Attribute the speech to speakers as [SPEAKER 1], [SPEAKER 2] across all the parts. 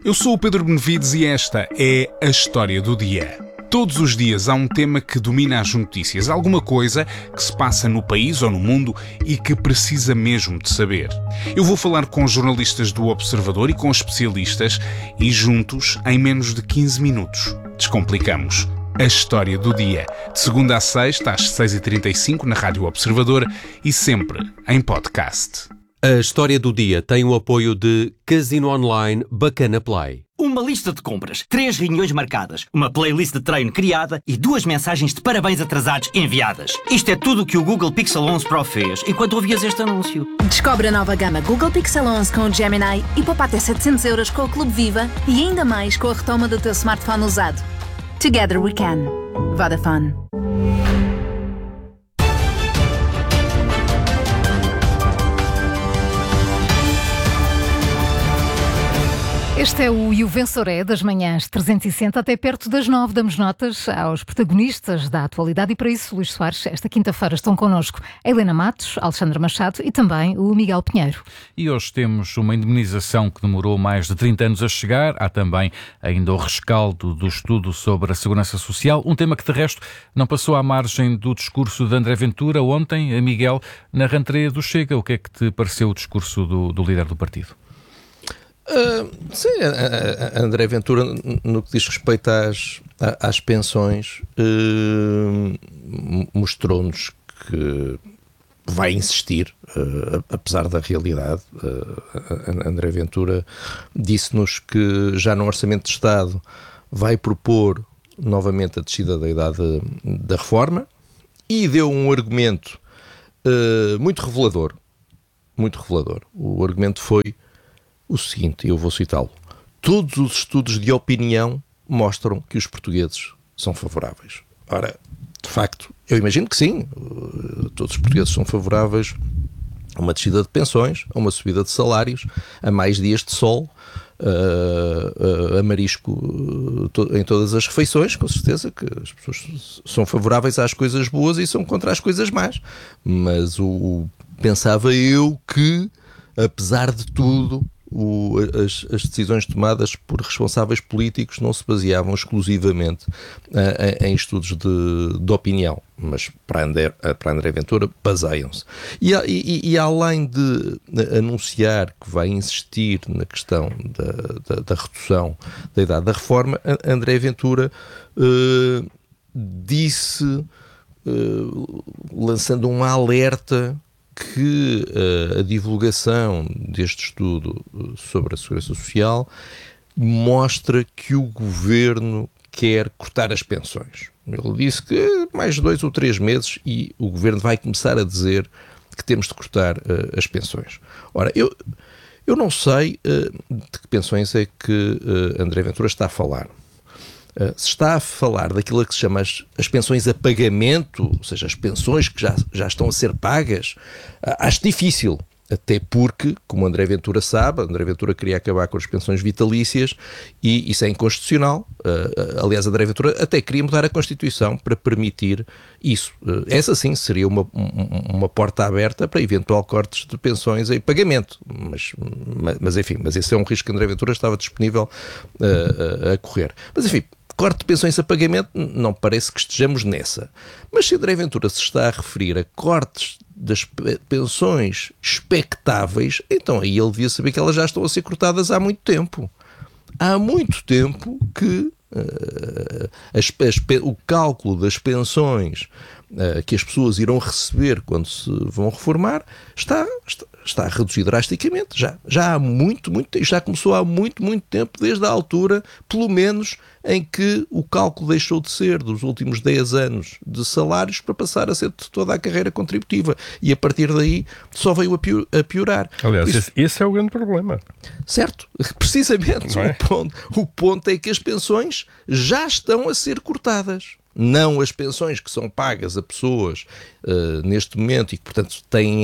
[SPEAKER 1] Eu sou o Pedro Benevides e esta é a História do Dia. Todos os dias há um tema que domina as notícias, alguma coisa que se passa no país ou no mundo e que precisa mesmo de saber. Eu vou falar com jornalistas do Observador e com especialistas e juntos, em menos de 15 minutos, descomplicamos a História do Dia. De segunda a sexta, às 6h35 na Rádio Observador e sempre em podcast.
[SPEAKER 2] A História do Dia tem o apoio de Casino Online Bacana Play.
[SPEAKER 3] Uma lista de compras, 3 reuniões marcadas, uma playlist de treino criada e 2 mensagens de parabéns atrasados enviadas. Isto é tudo o que o Google Pixel 11 Pro fez enquanto ouvias este anúncio.
[SPEAKER 4] Descobre a nova gama Google Pixel 11 com o Gemini e poupa até 700 € com o Clube Viva e ainda mais com a retoma do teu smartphone usado. Together we can. Vodafone.
[SPEAKER 5] Este é o E o Vencedor é das manhãs 360 até perto das 9. Damos notas aos protagonistas da atualidade e para isso, Luís Soares, esta quinta-feira estão connosco a Helena Matos, Alexandra Machado e também o Miguel Pinheiro.
[SPEAKER 6] E hoje temos uma indemnização que demorou mais de 30 anos a chegar. Há também ainda o rescaldo do estudo sobre a segurança social, um tema que de resto não passou à margem do discurso de André Ventura ontem, a Miguel, na rentrée do Chega. O que é que te pareceu o discurso do líder do partido?
[SPEAKER 7] Sim, André Ventura, no que diz respeito às pensões, mostrou-nos que vai insistir, apesar da realidade. André Ventura disse-nos que já no Orçamento de Estado vai propor novamente a descida da idade da reforma e deu um argumento muito revelador. Muito revelador. O argumento foi o seguinte, eu vou citá-lo: todos os estudos de opinião mostram que os portugueses são favoráveis. Ora, de facto, eu imagino que sim, todos os portugueses são favoráveis a uma descida de pensões, a uma subida de salários, a mais dias de sol, a marisco em todas as refeições, com certeza que as pessoas são favoráveis às coisas boas e são contra as coisas más. Mas pensava eu que, apesar de tudo, as decisões tomadas por responsáveis políticos não se baseavam exclusivamente em estudos de opinião, mas para André Ventura baseiam-se. E além de anunciar que vai insistir na questão da redução da idade da reforma, André Ventura disse, lançando um alerta, que a divulgação deste estudo sobre a segurança social mostra que o governo quer cortar as pensões. Ele disse que mais 2 ou 3 meses e o governo vai começar a dizer que temos de cortar as pensões. Ora, eu não sei de que pensões é que André Ventura está a falar. Se está a falar daquilo que se chama as pensões a pagamento, ou seja, as pensões que já estão a ser pagas, acho difícil. Até porque, como André Ventura sabe, André Ventura queria acabar com as pensões vitalícias e isso é inconstitucional. Aliás, André Ventura até queria mudar a Constituição para permitir isso. Essa sim seria uma porta aberta para eventual cortes de pensões em pagamento. Mas enfim, esse é um risco que André Ventura estava disponível a correr. Mas enfim, corte de pensões a pagamento, não parece que estejamos nessa. Mas se André Ventura se está a referir a cortes das pensões expectáveis, então aí ele devia saber que elas já estão a ser cortadas há muito tempo. Há muito tempo que o cálculo das pensões que as pessoas irão receber quando se vão reformar está a reduzir drasticamente. Já há muito tempo, já começou há muito tempo, desde a altura, pelo menos, em que o cálculo deixou de ser dos últimos 10 anos de salários para passar a ser de toda a carreira contributiva. E a partir daí só veio a piorar.
[SPEAKER 8] Aliás, esse é o grande problema.
[SPEAKER 7] Certo, precisamente.
[SPEAKER 8] Não é?
[SPEAKER 7] O ponto é que as pensões já estão a ser cortadas. não as pensões que são pagas a pessoas neste momento e que, portanto, têm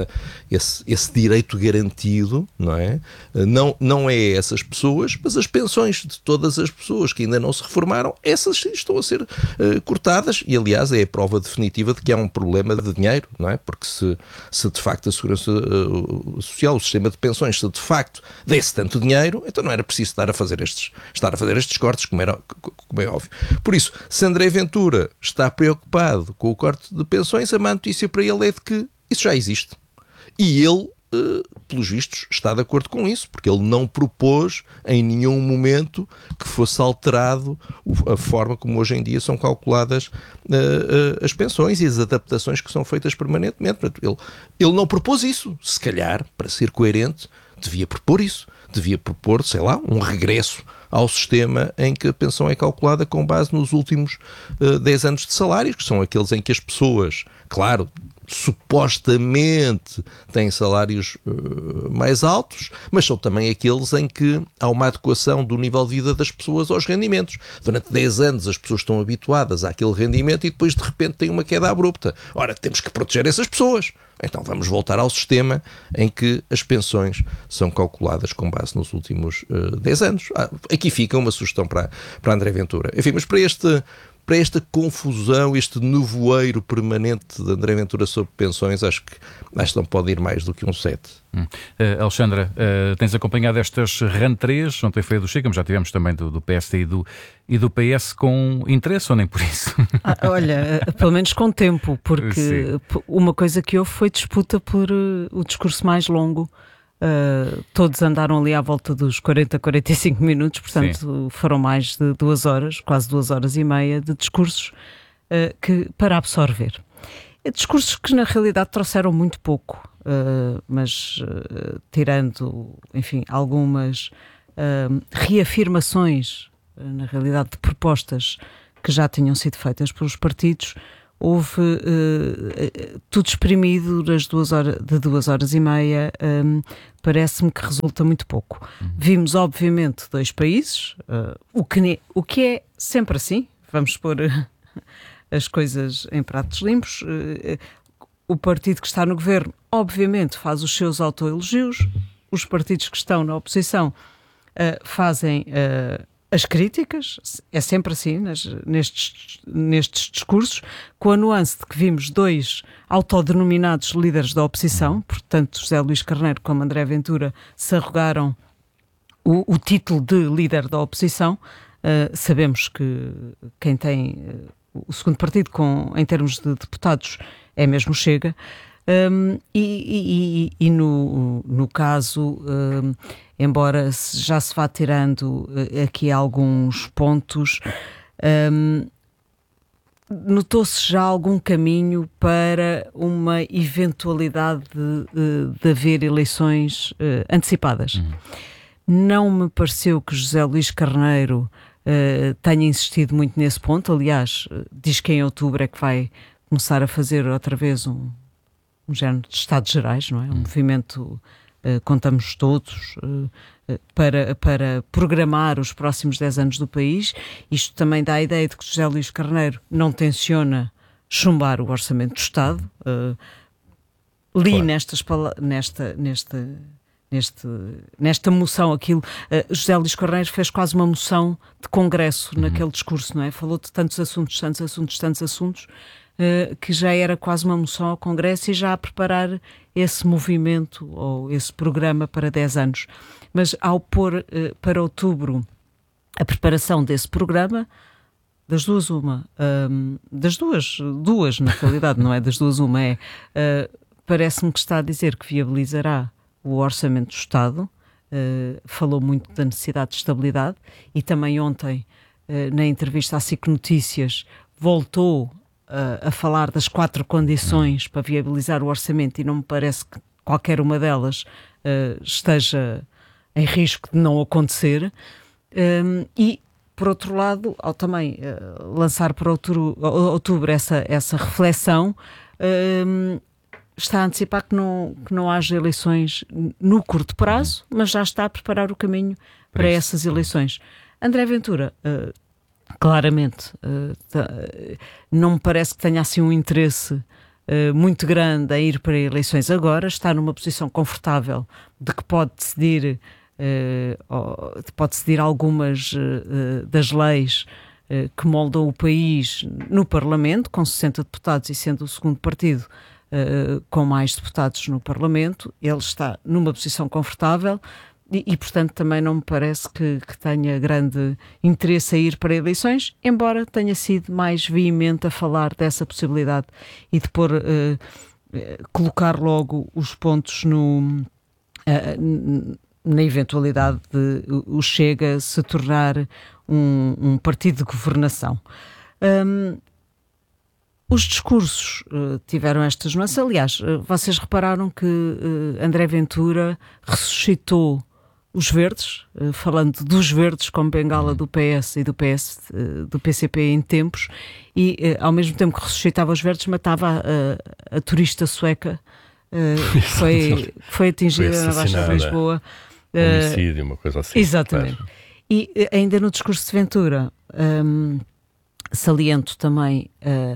[SPEAKER 7] esse direito garantido, não é? Não é essas pessoas, mas as pensões de todas as pessoas que ainda não se reformaram, essas estão a ser cortadas e, aliás, é a prova definitiva de que há um problema de dinheiro, não é? Porque se de facto a Segurança Social, o sistema de pensões, se de facto desse tanto dinheiro, então não era preciso estar a fazer estes cortes, como é óbvio. Por isso, se André Ventura está preocupado com o corte de pensões, a má notícia para ele é de que isso já existe. E ele, pelos vistos, está de acordo com isso, porque ele não propôs em nenhum momento que fosse alterado a forma como hoje em dia são calculadas as pensões e as adaptações que são feitas permanentemente. Portanto, ele não propôs isso. Se calhar, para ser coerente, devia propor isso. Devia propor, sei lá, um regresso ao sistema em que a pensão é calculada com base nos últimos 10 anos de salários, que são aqueles em que as pessoas, claro, supostamente têm salários mais altos, mas são também aqueles em que há uma adequação do nível de vida das pessoas aos rendimentos. Durante 10 anos as pessoas estão habituadas àquele rendimento e depois de repente têm uma queda abrupta. Ora, temos que proteger essas pessoas. Então vamos voltar ao sistema em que as pensões são calculadas com base nos últimos 10 anos. Aqui fica uma sugestão para André Ventura. Enfim, mas para esta confusão, este nevoeiro permanente de André Ventura sobre pensões, acho que não pode ir mais do que um 7.
[SPEAKER 6] Alexandra, tens acompanhado estas RAN3, ontem foi a do Chega, mas já tivemos também do PSD e do PS com interesse ou nem por isso?
[SPEAKER 9] Olha, pelo menos com tempo, porque uma coisa que houve foi disputa por o discurso mais longo. Todos andaram ali à volta dos 40-45 minutos, portanto foram mais de 2 horas, quase 2 horas e meia de discursos para absorver. Discursos que na realidade trouxeram muito pouco, mas tirando, enfim, algumas reafirmações, na realidade, de propostas que já tinham sido feitas pelos partidos, houve tudo exprimido de 2 horas e meia. Parece-me que resulta muito pouco. Vimos, obviamente, 2 países, o que é sempre assim, vamos pôr as coisas em pratos limpos. O partido que está no governo, obviamente, faz os seus autoelogios, os partidos que estão na oposição fazem as críticas, é sempre assim nestes discursos, com a nuance de que vimos 2 autodenominados líderes da oposição, portanto José Luís Carneiro como André Ventura se arrogaram o título de líder da oposição. Sabemos que quem tem o segundo partido em termos de deputados é mesmo o Chega. E no caso, embora já se vá tirando aqui alguns pontos, notou-se já algum caminho para uma eventualidade de haver eleições antecipadas. Não me pareceu que José Luís Carneiro tenha insistido muito nesse ponto. Aliás, diz que em outubro é que vai começar a fazer outra vez um género de Estados Gerais, não é? Um movimento, contamos todos, para programar os próximos 10 anos do país. Isto também dá a ideia de que José Luís Carneiro não tenciona chumbar o orçamento do Estado. Li nesta moção aquilo. José Luís Carneiro fez quase uma moção de congresso naquele discurso, não é? Falou de tantos assuntos, que já era quase uma moção ao Congresso e já a preparar esse movimento ou esse programa para 10 anos. Mas ao pôr para outubro a preparação desse programa, das duas na realidade, não é das duas uma, parece-me que está a dizer que viabilizará o orçamento do Estado. Falou muito da necessidade de estabilidade e também ontem, na entrevista à SIC Notícias, voltou a falar das 4 condições para viabilizar o orçamento e não me parece que qualquer uma delas esteja em risco de não acontecer. E, por outro lado, ao também lançar para outubro essa reflexão, está a antecipar que não haja eleições no curto prazo, mas já está a preparar o caminho para essas eleições. André Ventura claramente. Não me parece que tenha assim um interesse muito grande a ir para eleições agora. Está numa posição confortável de que pode decidir algumas das leis que moldam o país no Parlamento, com 60 deputados e sendo o segundo partido com mais deputados no Parlamento. Ele está numa posição confortável e portanto, também não me parece que tenha grande interesse a ir para eleições, embora tenha sido mais veemente a falar dessa possibilidade e de colocar logo os pontos na eventualidade de o Chega se tornar um partido de governação. Os discursos tiveram estas nuances. Aliás, vocês repararam que André Ventura ressuscitou os verdes, falando dos verdes como bengala do PS e do PCP em tempos, e ao mesmo tempo que ressuscitava os verdes, matava a turista sueca que foi atingida na Baixa de Lisboa.
[SPEAKER 8] Homicídio, uma coisa assim.
[SPEAKER 9] Exatamente. Claro. E ainda no discurso de Ventura, saliento também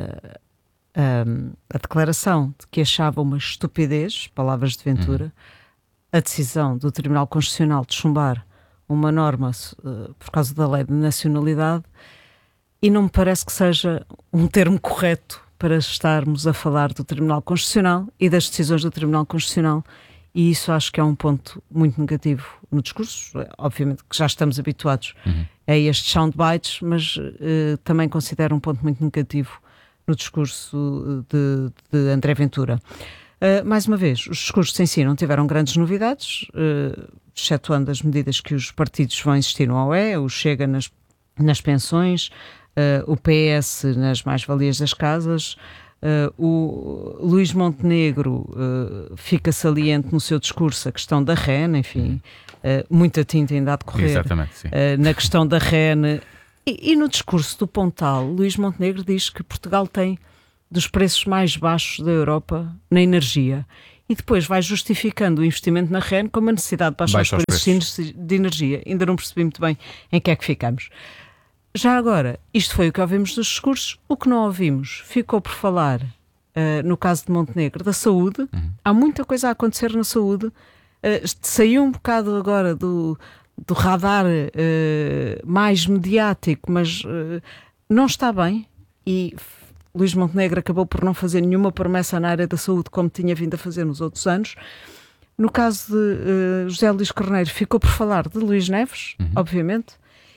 [SPEAKER 9] a declaração de que achava uma estupidez, palavras de Ventura, a decisão do Tribunal Constitucional de chumbar uma norma por causa da lei de nacionalidade, e não me parece que seja um termo correto para estarmos a falar do Tribunal Constitucional e das decisões do Tribunal Constitucional, e isso acho que é um ponto muito negativo no discurso. Obviamente que já estamos habituados a estes soundbites, mas também considero um ponto muito negativo no discurso de André Ventura. Mais uma vez, os discursos em si não tiveram grandes novidades, excetuando as medidas que os partidos vão insistir no AOE, o Chega nas pensões, o PS nas mais-valias das casas. O Luís Montenegro fica saliente no seu discurso a questão da REN, enfim, muita tinta ainda há de correr.
[SPEAKER 6] Exatamente, sim.
[SPEAKER 9] Na questão da REN. E no discurso do Pontal, Luís Montenegro diz que Portugal tem dos preços mais baixos da Europa na energia. E depois vai justificando o investimento na REN como a necessidade de baixar os preços de energia. Ainda não percebi muito bem em que é que ficamos. Já agora, isto foi o que ouvimos dos discursos. O que não ouvimos ficou por falar, no caso de Montenegro, da saúde. Há muita coisa a acontecer na saúde. Saiu um bocado agora do radar mais mediático, mas não está bem. E Luís Montenegro acabou por não fazer nenhuma promessa na área da saúde como tinha vindo a fazer nos outros anos. No caso de José Luís Carneiro, ficou por falar de Luís Neves, obviamente.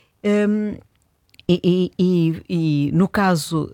[SPEAKER 9] E no caso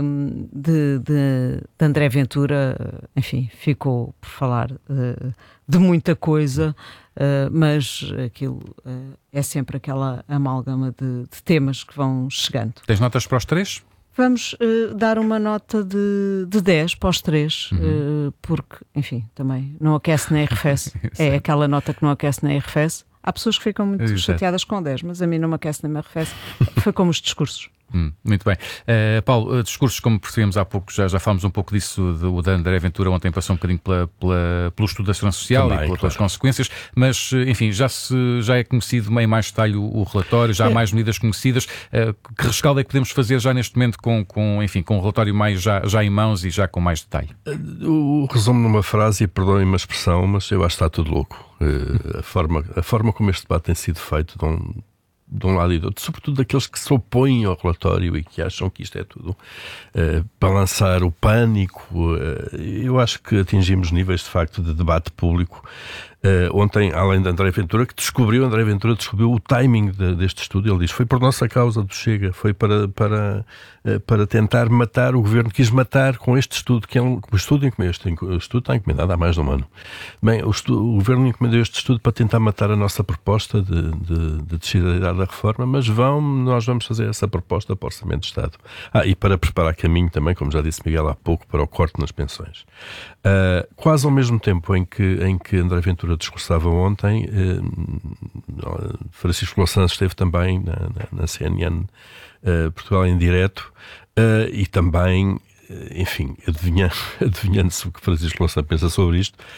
[SPEAKER 9] de André Ventura, enfim, ficou por falar de muita coisa, mas aquilo é sempre aquela amálgama de temas que vão chegando.
[SPEAKER 6] Tens notas para os três?
[SPEAKER 9] Vamos dar uma nota de 10 para os três, porque, enfim, também não aquece nem arrefece. É aquela nota que não aquece nem arrefece. Há pessoas que ficam muito chateadas com 10, mas a mim não me aquece nem me arrefece. Foi como os discursos.
[SPEAKER 6] Muito bem. Paulo, discursos, como percebemos há pouco, já falámos um pouco disso, o da André Ventura ontem passou um bocadinho pelo estudo da segurança social também, e pelas consequências, mas, enfim, já é conhecido em mais detalhe o relatório, já há mais medidas conhecidas. Que rescaldo é que podemos fazer já neste momento com um relatório mais já em mãos e já com mais detalhe?
[SPEAKER 8] O resumo numa frase, e perdoem-me uma expressão, mas eu acho que está tudo louco. A forma como este debate tem sido feito de um lado e do outro, sobretudo daqueles que se opõem ao relatório e que acham que isto é tudo para lançar o pânico. Eu acho que atingimos níveis de facto de debate público. Ontem, além de André Ventura, André Ventura descobriu o timing deste estudo. Ele diz: foi por nossa causa do Chega, foi para tentar matar o governo, quis matar com este estudo, que é um estudo encomendado. O estudo está encomendado há mais de um ano. Bem, o governo encomendou este estudo para tentar matar a nossa proposta de desigualdade da reforma, mas nós vamos fazer essa proposta para o Orçamento de Estado. E para preparar caminho também, como já disse Miguel há pouco, para o corte nas pensões. Quase ao mesmo tempo em que André Ventura discursava ontem, Francisco Louçã esteve também na CNN Portugal em direto, e também, enfim, adivinhando-se o que Francisco Louçã pensa sobre isto,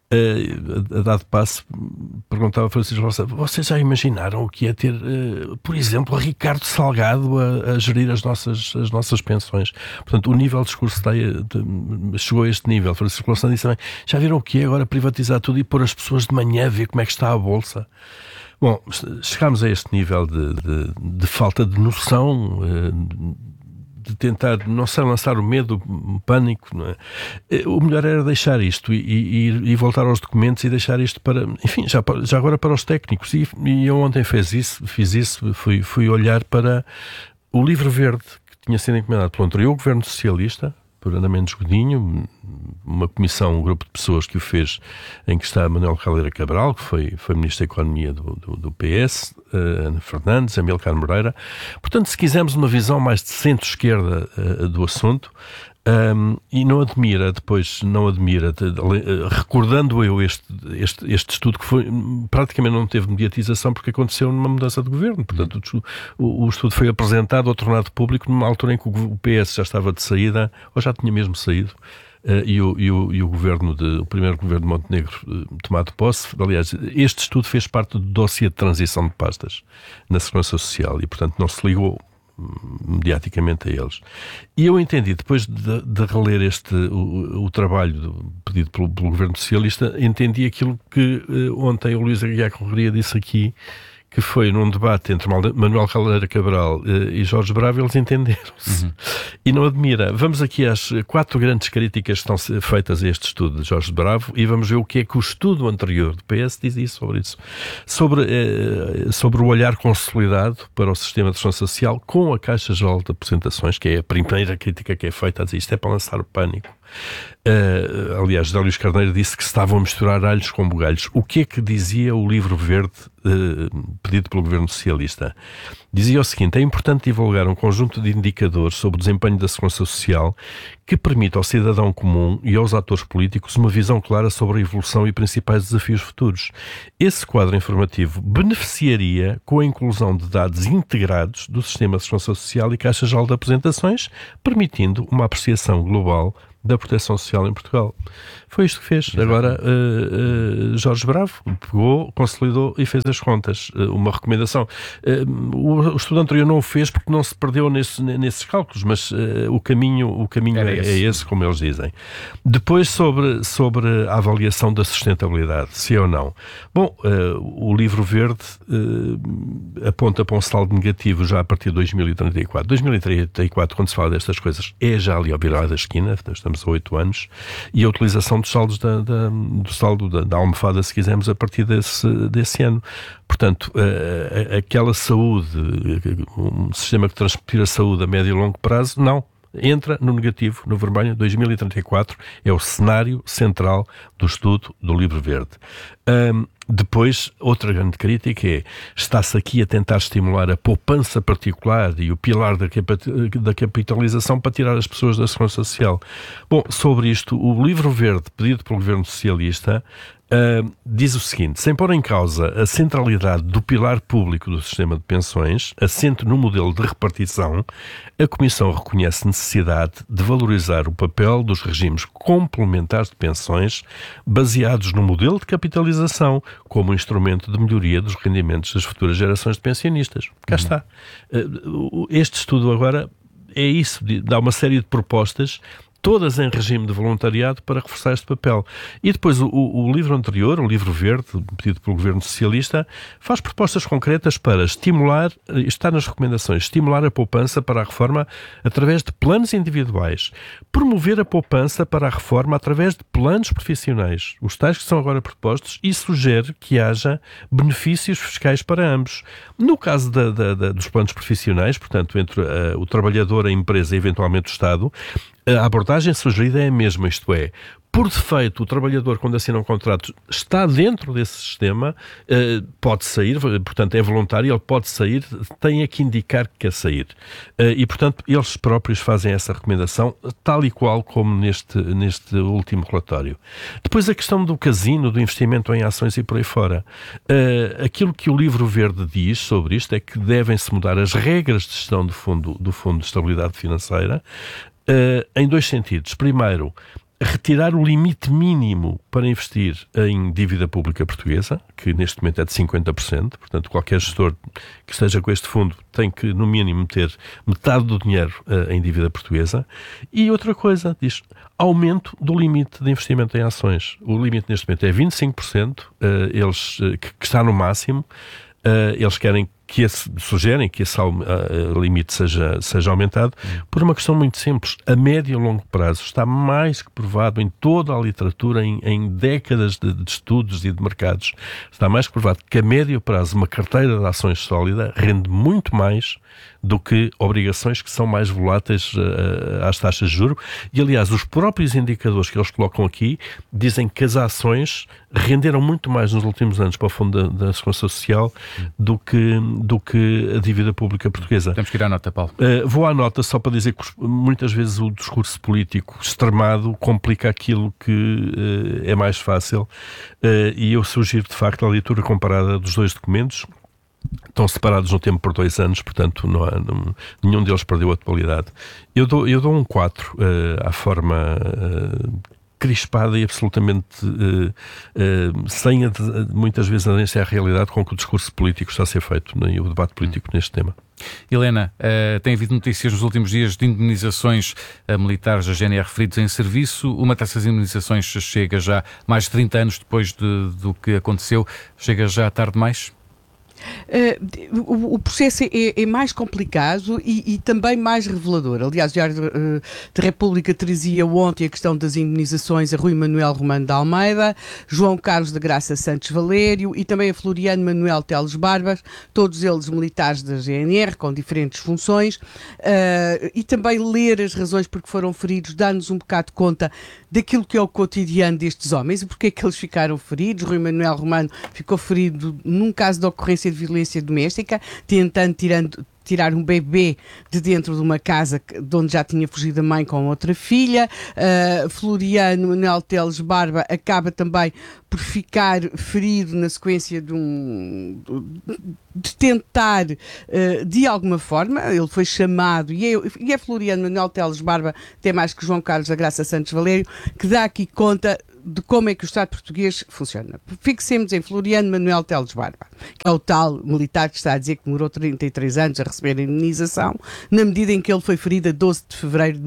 [SPEAKER 8] a dado passo, perguntava a Francisco Louçã: vocês já imaginaram o que é ter, por exemplo, Ricardo Salgado a gerir as nossas pensões? Portanto, o nível de discurso chegou a este nível. Francisco Louçã disse também: já viram o que é agora privatizar tudo e pôr as pessoas de manhã a ver como é que está a Bolsa? Bom, chegámos a este nível de falta de noção, de tentar, não sei, lançar o medo, o pânico, não é? O melhor era deixar isto e voltar aos documentos e deixar isto para, enfim, já agora para os técnicos. E eu ontem fiz isso, fui olhar para o livro verde que tinha sido encomendado pelo anterior governo socialista, por Ana Mendes Godinho, uma comissão, um grupo de pessoas que o fez, em que está Manuel Caldeira Cabral, que foi Ministro da Economia do PS, Ana Fernandes, Amílcar Moreira. Portanto, se quisermos uma visão mais de centro-esquerda do assunto, e não admira, recordando eu este estudo, que praticamente não teve mediatização porque aconteceu numa mudança de governo. Portanto, o estudo foi apresentado ou tornado público numa altura em que o PS já estava de saída, ou já tinha mesmo saído, e o primeiro governo de Montenegro tomado posse. Aliás, este estudo fez parte do dossiê de transição de pastas na Segurança Social e, portanto, não se ligou mediaticamente a eles. E eu entendi, depois de reler o trabalho pedido pelo Governo Socialista, entendi aquilo que ontem o Luís Aguiar Correia disse aqui, que foi num debate entre Manuel Caldeira Cabral e Jorge Bravo. Eles entenderam-se. E não admira. Vamos aqui às 4 grandes críticas que estão feitas a este estudo de Jorge Bravo e vamos ver o que é que o estudo anterior do PS dizia sobre isso. Sobre o olhar consolidado para o sistema de segurança social com a Caixa Geral de Aposentações, que é a primeira crítica que é feita, a dizer isto é para lançar o pânico. Aliás, José Luís Carneiro disse que se estavam a misturar alhos com bugalhos. O que é que dizia o livro verde pedido pelo Governo Socialista? Dizia o seguinte: é importante divulgar um conjunto de indicadores sobre o desempenho da segurança social que permita ao cidadão comum e aos atores políticos uma visão clara sobre a evolução e principais desafios futuros. Esse quadro informativo beneficiaria com a inclusão de dados integrados do Sistema de Segurança Social e Caixa Geral de Aposentações, permitindo uma apreciação global da proteção social em Portugal. Foi isto que fez. Agora, Jorge Bravo pegou, consolidou e fez as contas. Uma recomendação. O estudo anterior não o fez porque não se perdeu nesses cálculos, mas o caminho é esse, como eles dizem. Depois, sobre a avaliação da sustentabilidade, se é ou não. Bom, o livro verde aponta para um saldo negativo já a partir de 2034. 2034, quando se fala destas coisas, é já ali ao virar da esquina, estamos a 8 anos, e a utilização dos saldos do saldo da almofada, se quisermos, a partir desse ano. Portanto, aquela saúde, um sistema que transmitir a saúde a médio e longo prazo, não. Entra no negativo, no vermelho. 2034 é o cenário central do estudo do livro verde. Depois, outra grande crítica é: está-se aqui a tentar estimular a poupança particular e o pilar da capitalização para tirar as pessoas da segurança social. Bom, sobre isto, o livro verde pedido pelo Governo Socialista diz o seguinte: sem pôr em causa a centralidade do pilar público do sistema de pensões, assente no modelo de repartição, a Comissão reconhece necessidade de valorizar o papel dos regimes complementares de pensões baseados no modelo de capitalização como instrumento de melhoria dos rendimentos das futuras gerações de pensionistas. Cá está. Este estudo agora é isso, dá uma série de propostas, todas em regime de voluntariado, para reforçar este papel. E depois o livro anterior, o livro verde, pedido pelo Governo Socialista, faz propostas concretas para estimular, está nas recomendações, estimular a poupança para a reforma através de planos individuais, promover a poupança para a reforma através de planos profissionais, os tais que são agora propostos, e sugere que haja benefícios fiscais para ambos. No caso dos planos profissionais, portanto, entre o trabalhador, a empresa e eventualmente o Estado, a abordagem sugerida é a mesma, isto é, por defeito, o trabalhador, quando assina um contrato, está dentro desse sistema, pode sair, portanto é voluntário, ele pode sair, tem que indicar que quer sair. E, portanto, eles próprios fazem essa recomendação, tal e qual como neste último relatório. Depois a questão do casino, do investimento em ações e por aí fora. Aquilo que o livro verde diz sobre isto é que devem-se mudar as regras de gestão do Fundo de Estabilidade Financeira, em 2 sentidos. Primeiro, retirar o limite mínimo para investir em dívida pública portuguesa, que neste momento é de 50%, portanto qualquer gestor que esteja com este fundo tem que, no mínimo, ter metade do dinheiro em dívida portuguesa. E outra coisa, diz aumento do limite de investimento em ações. O limite neste momento é 25%, que está no máximo. Eles querem sugerem que esse limite seja aumentado por uma questão muito simples. A médio e longo prazo está mais que provado em toda a literatura, em décadas de estudos e de mercados, está mais que provado que a médio prazo uma carteira de ações sólida rende muito mais do que obrigações que são mais voláteis às taxas de juros. E, aliás, os próprios indicadores que eles colocam aqui dizem que as ações renderam muito mais nos últimos anos para o Fundo da Segurança Social do que a dívida pública portuguesa.
[SPEAKER 6] Temos que ir à nota, Paulo.
[SPEAKER 8] Vou à nota só para dizer que muitas vezes o discurso político extremado complica aquilo que é mais fácil, e eu sugiro de facto a leitura comparada dos dois documentos. Estão separados no tempo por 2 anos, portanto nenhum deles perdeu a atualidade. Eu dou um 4 à forma crispada e absolutamente sem muitas vezes aderência à realidade com que o discurso político está a ser feito, e o debate político neste tema.
[SPEAKER 6] Helena, tem havido notícias nos últimos dias de indemnizações a militares da GNR referidos em serviço. Uma dessas indemnizações chega já mais de 30 anos depois do que aconteceu. Chega já tarde demais?
[SPEAKER 10] O processo é mais complicado e também mais revelador. Aliás, o Diário da República trazia ontem a questão das indemnizações a Rui Manuel Romano de Almeida, João Carlos da Graça Santos Valério e também a Floriano Manuel Teles Barbas, todos eles militares da GNR com diferentes funções, e também ler as razões por que foram feridos, dá-nos um bocado de conta daquilo que é o cotidiano destes homens e porque é que eles ficaram feridos. Rui Manuel Romano ficou ferido num caso de ocorrência de violência doméstica, tentando tirar um bebê de dentro de uma casa de onde já tinha fugido a mãe com outra filha. Floriano Manuel Teles Barba acaba também por ficar ferido na sequência de tentar, de alguma forma, ele foi chamado, e é Floriano Manuel Teles Barba, até mais que João Carlos da Graça Santos Valério, que dá aqui conta de como é que o Estado português funciona. Fixemos em Floriano Manuel Teles Barba, que é o tal militar que está a dizer que demorou 33 anos a receber a indemnização, na medida em que ele foi ferido a 12 de fevereiro de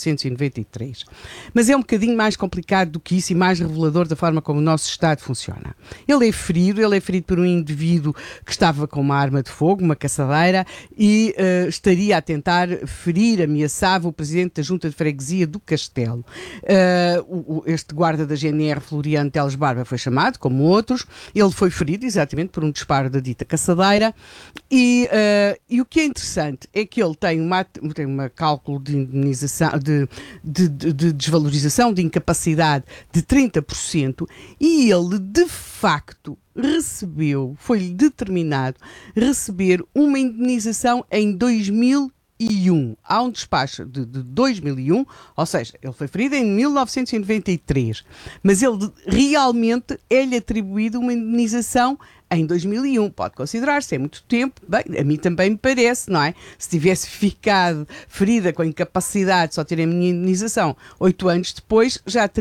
[SPEAKER 10] 1993. Mas é um bocadinho mais complicado do que isso e mais revelador da forma como o nosso Estado funciona. Ele é ferido por um indivíduo que estava com uma arma de fogo, uma caçadeira, e estaria a tentar ferir, ameaçava o presidente da Junta de Freguesia do Castelo. Este guarda da GNR, Floriano Teles Barba, foi chamado, como outros. Ele foi ferido exatamente por um disparo da dita caçadeira, e o que é interessante é que ele tem uma cálculo de indemnização, de desvalorização, de incapacidade de 30%, e ele de facto foi-lhe determinado receber uma indemnização em 2001. Há um despacho de 2001, ou seja, ele foi ferido em 1993, mas ele realmente é-lhe atribuído uma indemnização em 2001. Pode considerar-se, é muito tempo. Bem, a mim também me parece, não é? Se tivesse ficado ferida com incapacidade de só ter a minha indemnização 8 anos depois,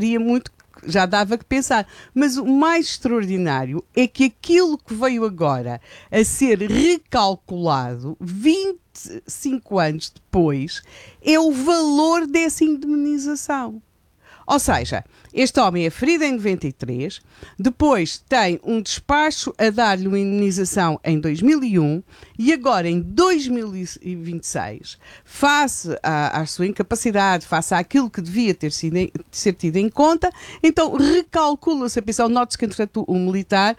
[SPEAKER 10] já dava que pensar. Mas o mais extraordinário é que aquilo que veio agora a ser recalculado 25 anos depois é o valor dessa indemnização. Ou seja, este homem é ferido em 93, depois tem um despacho a dar-lhe uma indemnização em 2001 e agora em 2026, face à sua incapacidade, face àquilo que devia ser tido em conta, então recalcula-se a pensão. Note-se que, entretanto, o militar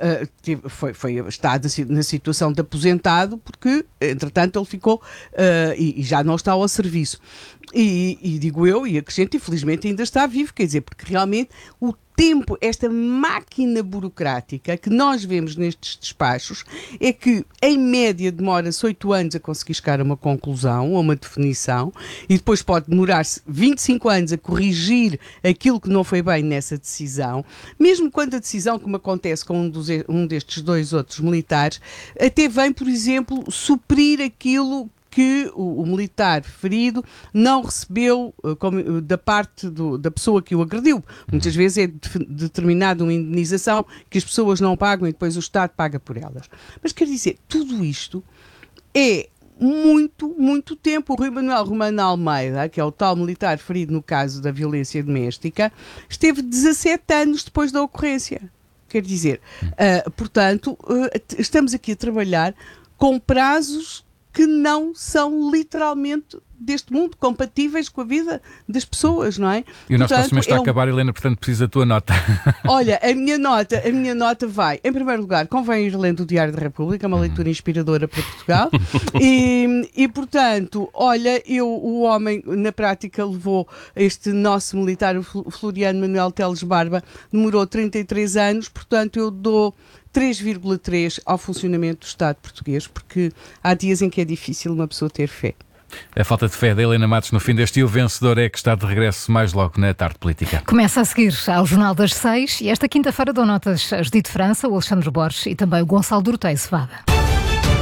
[SPEAKER 10] está na situação de aposentado porque, entretanto, ele ficou e já não está ao serviço. E digo eu, e acrescento, infelizmente ainda está vivo, quer dizer, porque realmente o tempo, esta máquina burocrática que nós vemos nestes despachos é que, em média, demora-se 8 anos a conseguir chegar a uma conclusão, a uma definição, e depois pode demorar-se 25 anos a corrigir aquilo que não foi bem nessa decisão, mesmo quando a decisão, como acontece com um destes 2 outros militares, até vem, por exemplo, suprir aquilo que o militar ferido não recebeu da parte da pessoa que o agrediu. Muitas vezes é determinada uma indenização que as pessoas não pagam e depois o Estado paga por elas. Mas quer dizer, tudo isto é muito, muito tempo. O Rui Manuel Romano Almeida, que é o tal militar ferido no caso da violência doméstica, esteve 17 anos depois da ocorrência. Quer dizer, portanto, estamos aqui a trabalhar com prazos que não são literalmente deste mundo, compatíveis com a vida das pessoas, não é?
[SPEAKER 6] E o nosso próximo mês está a acabar, Helena, portanto precisa da tua nota.
[SPEAKER 10] Olha, a minha nota vai, em primeiro lugar, convém ir lendo o Diário da República, uma leitura inspiradora para Portugal, e portanto, olha, o homem na prática levou este nosso militar, o Floriano Manuel Teles Barba, demorou 33 anos, portanto eu dou 3,3 ao funcionamento do Estado português, porque há dias em que é difícil uma pessoa ter fé.
[SPEAKER 6] A falta de fé da Helena Matos no fim deste dia, o vencedor é que está de regresso mais logo na Tarde Política.
[SPEAKER 5] Começa a seguir ao Jornal das 6 e esta quinta-feira dão notas a Judite França, o Alexandre Borges e também o Gonçalo Dorotei Cevada.